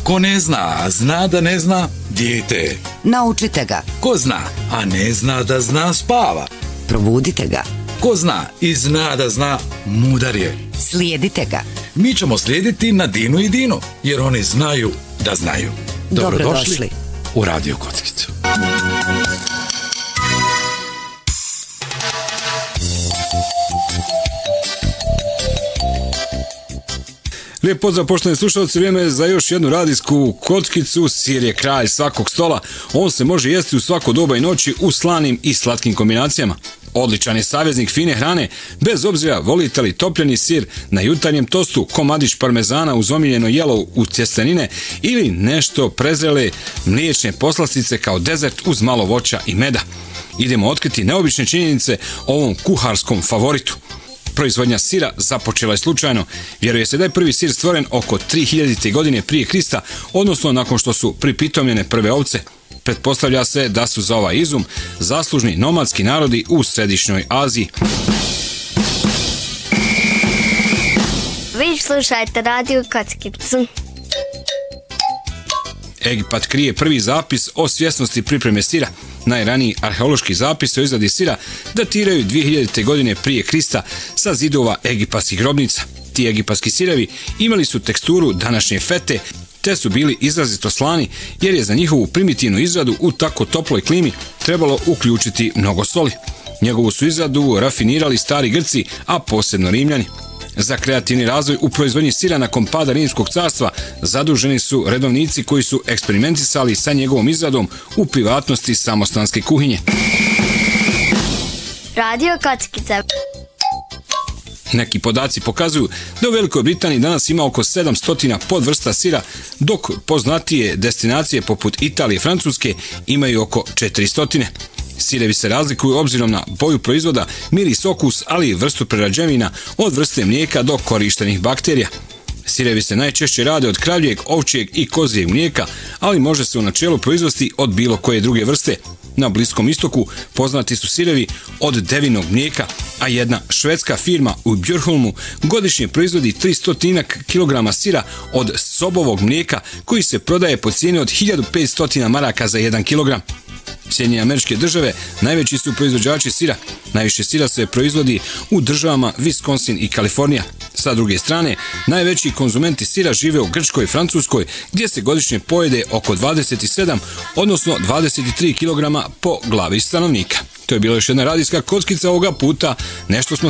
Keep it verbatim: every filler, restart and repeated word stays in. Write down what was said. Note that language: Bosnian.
Ko ne zna, a zna da ne zna, dijete. Naučite ga. Ko zna, a ne zna da zna, spava. Probudite ga. Ko zna i zna da zna, mudar je. Slijedite ga. Mi ćemo slijediti Nadinu i Dinu, jer oni znaju da znaju. Dobrodošli, Dobrodošli. u Radio Kockicu. Lijep pozdrav poštovani slušalci, vrijeme je za još jednu radijsku kockicu. Sir je kralj svakog stola. On se može jesti u svako doba i noći u slanim i slatkim kombinacijama. Odličan je saveznik fine hrane, bez obzira volite li topljeni sir na jutarnjem tostu, komadić parmezana uz omiljeno jelo u tjestenine ili nešto prezrele mliječne poslastice kao dezert uz malo voća i meda. Idemo otkriti neobične činjenice o ovom kuharskom favoritu. Proizvodnja sira započela je slučajno. Vjeruje se da je prvi sir stvoren oko tri hiljadite. godine prije Krista, odnosno nakon što su pripitomljene prve ovce. Pretpostavlja se da su za ovaj izum zaslužni nomadski narodi u središnjoj Aziji. Vi slušajte Radio Kockicu. Egipat krije prvi zapis o svjesnosti pripreme sira. Najraniji arheološki zapis o izradi sira datiraju dvije hiljadite. godine prije Krista sa zidova egipatskih grobnica. Ti egipatski sirevi imali su teksturu današnje fete, te su bili izrazito slani jer je za njihovu primitivnu izradu u tako toploj klimi trebalo uključiti mnogo soli. Njegovu su izradu rafinirali stari Grci, a posebno Rimljani. Za kreativni razvoj u proizvodnji sira nakon pada Rimskog carstva zaduženi su redovnici koji su eksperimentisali sa njegovom izradom u privatnosti samostanske kuhinje. Radio Kockica. Neki podaci pokazuju da u Velikoj Britaniji danas ima oko sedamsto podvrsta sira, dok poznatije destinacije poput Italije i Francuske imaju oko četiristo. Sirevi se razlikuju obzirom na boju proizvoda, miris, okus, ali i vrstu prerađevina od vrste mlijeka do korištenih bakterija. Sirevi se najčešće rade od kravljeg, ovčjeg i kozijeg mlijeka, ali može se u načelu proizvesti od bilo koje druge vrste. Na Bliskom istoku poznati su sirevi od devinog mlijeka, a jedna švedska firma u Björholmu godišnje proizvodi tristo kilograma sira od sobovog mlijeka koji se prodaje po cijeni od hiljadu petsto maraka za jedan kilogram. Sjedinjene Američke Države najveći su proizvođači sira. Najviše sira se proizvodi u državama Wisconsin i Kalifornija. Sa druge strane, najveći konzumenti sira žive u Grčkoj i Francuskoj, gdje se godišnje pojede oko dvadeset sedam, odnosno dvadeset tri kilograma po glavi stanovnika. To je bila još jedna radijska kockica, ovoga puta nešto smo